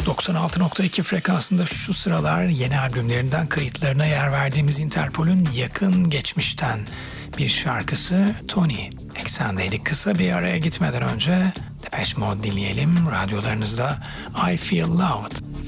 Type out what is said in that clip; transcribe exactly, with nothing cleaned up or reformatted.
doksan altı nokta iki frekansında şu sıralar yeni albümlerinden kayıtlarına yer verdiğimiz Interpol'ün yakın geçmişten bir şarkısı Tony. Eksendeydik. Kısa bir araya gitmeden önce Depeche Mode dinleyelim. Radyolarınızda I Feel Loved.